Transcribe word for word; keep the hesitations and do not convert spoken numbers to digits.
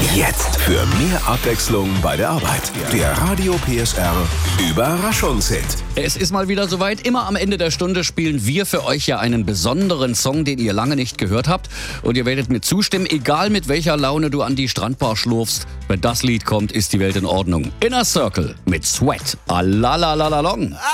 Jetzt für mehr Abwechslung bei der Arbeit. Der Radio P S R Überraschungshit. Es ist mal wieder soweit. Immer am Ende der Stunde spielen wir für euch ja einen besonderen Song, den ihr lange nicht gehört habt. Und ihr werdet mir zustimmen, egal mit welcher Laune du an die Strandbar schlurfst. Wenn das Lied kommt, ist die Welt in Ordnung. Inner Circle mit Sweat. Alalalalong.